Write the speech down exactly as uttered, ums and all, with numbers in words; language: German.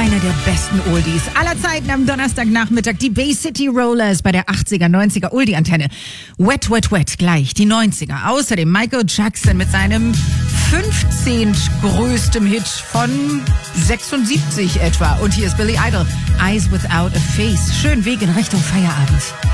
Einer der besten Oldies aller Zeiten am Donnerstagnachmittag. Die Bay City Rollers bei der achtziger, neunziger Oldie-Antenne. Wet, wet, wet, gleich die neunziger. Außerdem Michael Jackson mit seinem fünfzehnt größtem Hit von sechsundsiebzig etwa. Und hier ist Billy Idol, Eyes Without a Face. Schön Weg in Richtung Feierabend.